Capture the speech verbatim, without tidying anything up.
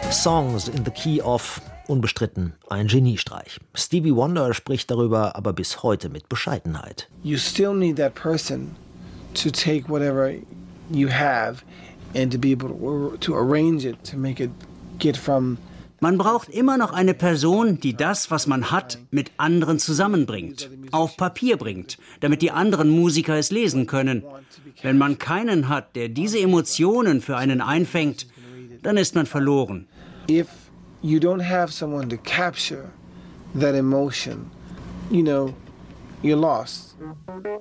Songs in the Key of, unbestritten ein Geniestreich. Stevie Wonder spricht darüber aber bis heute mit Bescheidenheit. You still need that person to take whatever you have and to be able to, to arrange it to make it get from. Man braucht immer noch eine Person, die das, was man hat, mit anderen zusammenbringt, auf Papier bringt, damit die anderen Musiker es lesen können. Wenn man keinen hat, der diese Emotionen für einen einfängt, dann ist man verloren. If you don't have someone to capture that emotion, you know, you're lost.